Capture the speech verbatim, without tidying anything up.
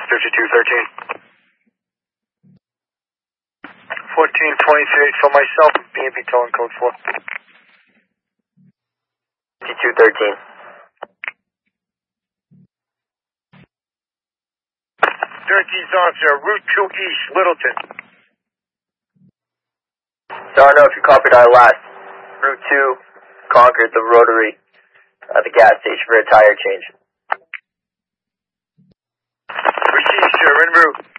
fifty-two thirteen. fourteen twenty-three for myself, B and B towing code four. fifty-two thirteen. thirteenth officer, Route two East, Littleton. So I don't know if you copied our last. Route two, Concord, the rotary, at the gas station for a tire change. Received, sir, en route.